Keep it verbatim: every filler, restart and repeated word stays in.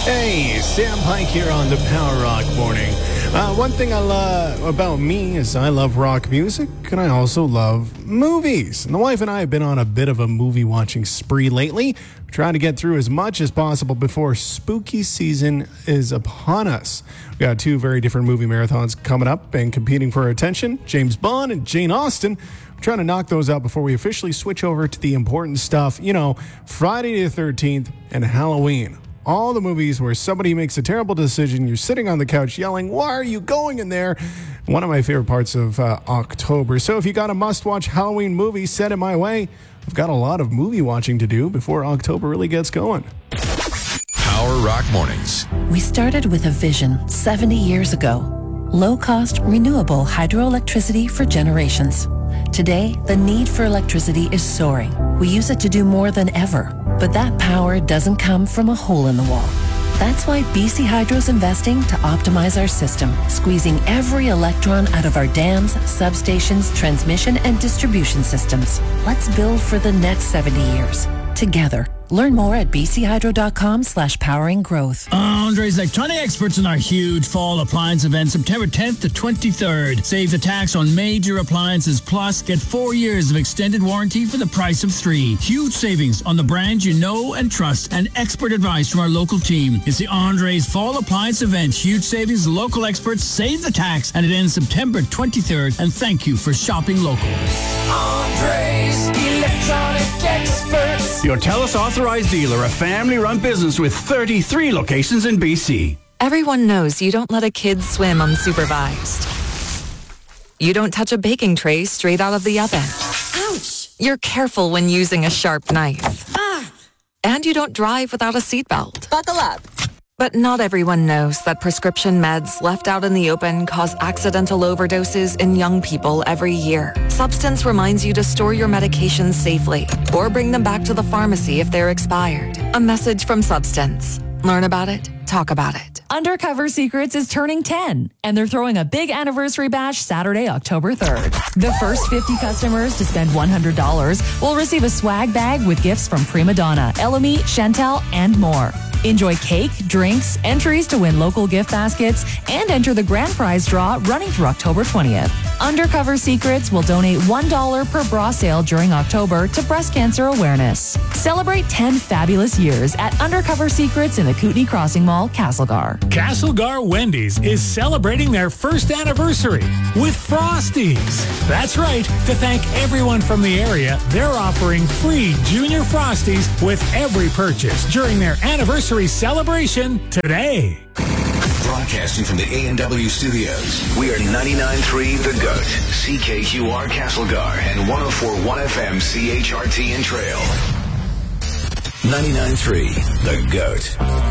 Hey, Sam Pike here on the Power Rock Morning. Uh, one thing I love about me is I love rock music, and I also love movies. And the wife and I have been on a bit of a movie watching spree lately, trying to get through as much as possible before spooky season is upon us. We've got two very different movie marathons coming up and competing for our attention, James Bond and Jane Austen. We're trying to knock those out before we officially switch over to the important stuff, you know, Friday the thirteenth and Halloween. All the movies where somebody makes a terrible decision, you're sitting on the couch yelling, why are you going in there? One of my favorite parts of uh, October. So if you got a must-watch Halloween movie, send it my way. I've got a lot of movie watching to do before October really gets going. Power Rock Mornings. We started with a vision seventy years ago. Low-cost, renewable hydroelectricity for generations. Today, the need for electricity is soaring. We use it to do more than ever. But that power doesn't come from a hole in the wall. That's why B C Hydro's investing to optimize our system, squeezing every electron out of our dams, substations, transmission, and distribution systems. Let's build for the next seventy years. Together. Learn more at bchydro.com slash powering growth. Andre's Electronic Experts in our huge fall appliance event September tenth to twenty-third. Save the tax on major appliances, plus get four years of extended warranty for the price of three. Huge savings on the brands you know and trust, and expert advice from our local team. It's the Andre's Fall Appliance Event. Huge savings, local experts, save the tax, and it ends September twenty-third. And thank you for shopping local. Andre's Electronic Experts. Your TELUS authorized dealer, a family-run business with thirty-three locations in B C. Everyone knows you don't let a kid swim unsupervised. You don't touch a baking tray straight out of the oven. Ouch! You're careful when using a sharp knife. Ah! And you don't drive without a seatbelt. Buckle up. But not everyone knows that prescription meds left out in the open cause accidental overdoses in young people every year. Substance reminds you to store your medications safely or bring them back to the pharmacy if they're expired. A message from Substance. Learn about it. Talk about it. Undercover Secrets is turning ten, and they're throwing a big anniversary bash Saturday, October third. The first fifty customers to spend one hundred dollars will receive a swag bag with gifts from Prima Donna, Elemi, Chantel, and more. Enjoy cake, drinks, entries to win local gift baskets, and enter the grand prize draw running through October twentieth. Undercover Secrets will donate one dollar per bra sale during October to breast cancer awareness. Celebrate ten fabulous years at Undercover Secrets in the Kootenai Crossing Mall, Castlegar. Castlegar Wendy's is celebrating their first anniversary with Frosties. That's right. To thank everyone from the area, they're offering free Junior Frosties with every purchase during their anniversary celebration today. Broadcasting from the A and W studios, we are ninety-nine point three The Goat, C K Q R Castlegar, and one oh four point one F M C H R T in Trail. ninety-nine point three The Goat.